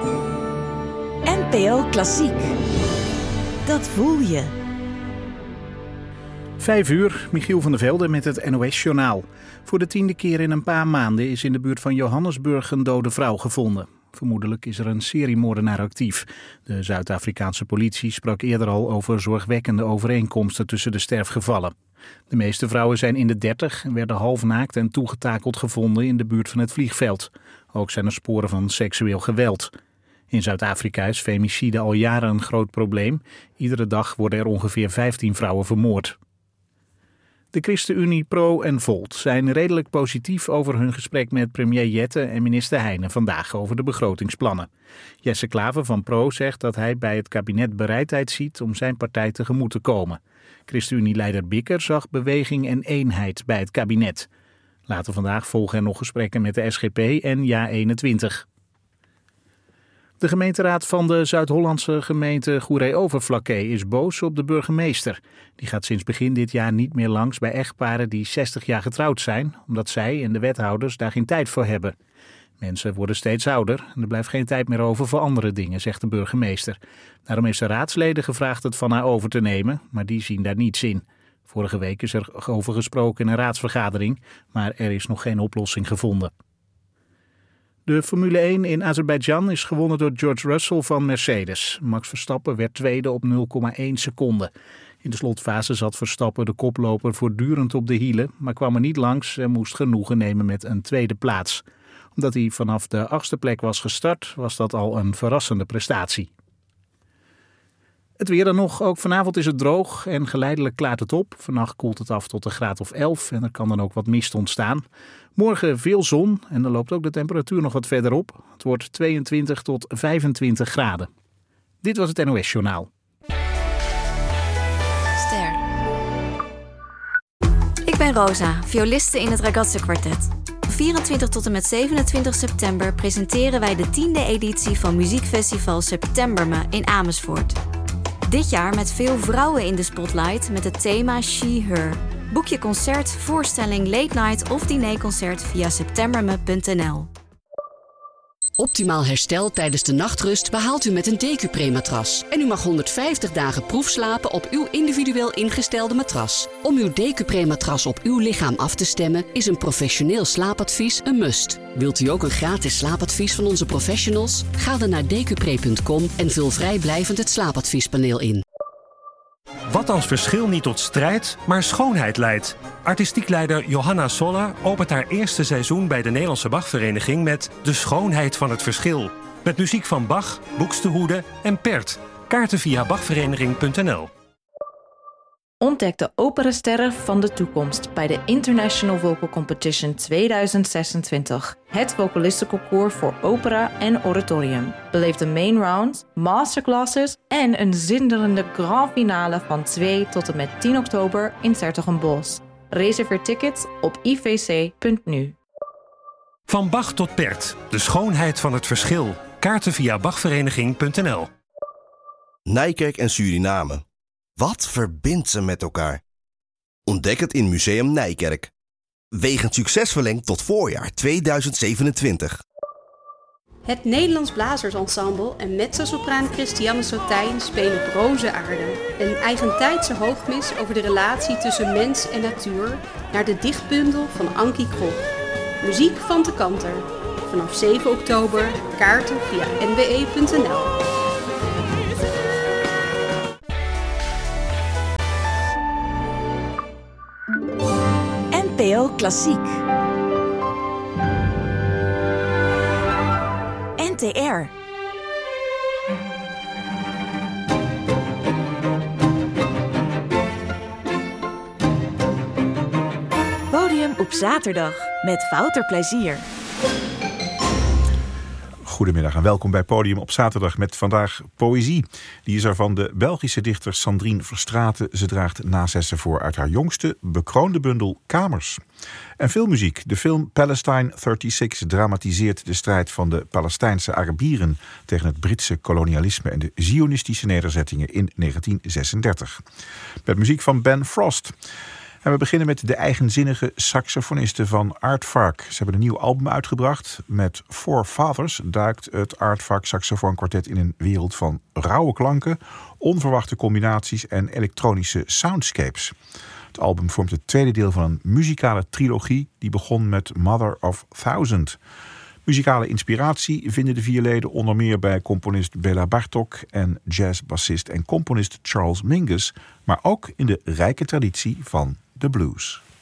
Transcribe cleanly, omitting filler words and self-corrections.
NPO Klassiek. Dat voel je. 5:00, Michiel van der Velde met het NOS-journaal. Voor de 10e keer in een paar maanden is in de buurt van Johannesburg een dode vrouw gevonden. Vermoedelijk is er een seriemoordenaar actief. De Zuid-Afrikaanse politie sprak eerder al over zorgwekkende overeenkomsten tussen de sterfgevallen. De meeste vrouwen zijn in de 30 en werden halfnaakt en toegetakeld gevonden in de buurt van het vliegveld. Ook zijn er sporen van seksueel geweld. In Zuid-Afrika is femicide al jaren een groot probleem. Iedere dag worden er ongeveer 15 vrouwen vermoord. De ChristenUnie, Pro en Volt zijn redelijk positief over hun gesprek met premier Jette en minister Heijnen vandaag over de begrotingsplannen. Jesse Klaver van Pro zegt dat hij bij het kabinet bereidheid ziet om zijn partij tegemoet te komen. ChristenUnie-leider Bikker zag beweging en eenheid bij het kabinet. Later vandaag volgen er nog gesprekken met de SGP en JA21. De gemeenteraad van de Zuid-Hollandse gemeente Goeree-Overflakkee is boos op de burgemeester. Die gaat sinds begin dit jaar niet meer langs bij echtparen die 60 jaar getrouwd zijn, omdat zij en de wethouders daar geen tijd voor hebben. Mensen worden steeds ouder en er blijft geen tijd meer over voor andere dingen, zegt de burgemeester. Daarom heeft ze raadsleden gevraagd het van haar over te nemen, maar die zien daar niets in. Vorige week is er over gesproken in een raadsvergadering, maar er is nog geen oplossing gevonden. De Formule 1 in Azerbeidzjan is gewonnen door George Russell van Mercedes. Max Verstappen werd tweede op 0,1 seconde. In de slotfase zat Verstappen, de koploper, voortdurend op de hielen, maar kwam er niet langs en moest genoegen nemen met een tweede plaats. Omdat hij vanaf de 8e plek was gestart, was dat al een verrassende prestatie. Het weer dan nog. Ook vanavond is het droog en geleidelijk klaart het op. Vannacht koelt het af tot een graad of 11 en er kan dan ook wat mist ontstaan. Morgen veel zon en dan loopt ook de temperatuur nog wat verder op. Het wordt 22 tot 25 graden. Dit was het NOS Journaal. Ster. Ik ben Rosa, violiste in het Ragazze Quartet. Van 24 tot en met 27 september presenteren wij de 10e editie van muziekfestival Septemberme in Amersfoort. Dit jaar met veel vrouwen in de spotlight met het thema She-Her. Boek je concert, voorstelling, late night of dinerconcert via septemberme.nl. Optimaal herstel tijdens de nachtrust behaalt u met een Decupre-matras. En u mag 150 dagen proefslapen op uw individueel ingestelde matras. Om uw Decupre-matras op uw lichaam af te stemmen is een professioneel slaapadvies een must. Wilt u ook een gratis slaapadvies van onze professionals? Ga dan naar decupre.com en vul vrijblijvend het slaapadviespaneel in. Wat als verschil niet tot strijd, maar schoonheid leidt? Artistiek leider Johanna Sola opent haar eerste seizoen bij de Nederlandse Bachvereniging met De Schoonheid van het Verschil. Met muziek van Bach, Buxtehude en Pärt. Kaarten via bachvereniging.nl. Ontdek de operasterren van de toekomst bij de International Vocal Competition 2026. Het vocalistenconcours voor opera en oratorium. Beleef de main round, masterclasses en een zinderende grand finale van 2 tot en met 10 oktober in 's-Hertogenbosch. Reserveer tickets op ivc.nu. Van Bach tot Pärt. De schoonheid van het verschil. Kaarten via bachvereniging.nl. Nijkerk en Suriname. Wat verbindt ze met elkaar? Ontdek het in Museum Nijkerk. Wegend succes verlengd tot voorjaar 2027. Het Nederlands Blazersensemble en mezzosopraan Christiane Sotijn spelen Broze Aarde. Een eigentijdse hoogmis over de relatie tussen mens en natuur naar de dichtbundel van Ankie Krop. Muziek van de Kanter. Vanaf 7 oktober, kaarten via nwe.nl. NPO Klassiek. NTR. Podium op zaterdag met Wouter Plezier. Goedemiddag en welkom bij Podium op zaterdag met vandaag poëzie. Die is er van de Belgische dichter Sandrine Verstraeten. Ze draagt nazessen voor uit haar jongste bekroonde bundel Kamers. En filmmuziek. De film Palestine 36 dramatiseert de strijd van de Palestijnse Arabieren tegen het Britse kolonialisme en de Zionistische nederzettingen in 1936. Met muziek van Ben Frost. En we beginnen met de eigenzinnige saxofonisten van Aardvark. Ze hebben een nieuw album uitgebracht. Met Four Fathers duikt het Aardvark saxofoonkwartet in een wereld van rauwe klanken, onverwachte combinaties en elektronische soundscapes. Het album vormt het tweede deel van een muzikale trilogie die begon met Mother of Thousand. Muzikale inspiratie vinden de 4 leden onder meer bij componist Béla Bartók en jazzbassist en componist Charles Mingus, maar ook in de rijke traditie van de blues.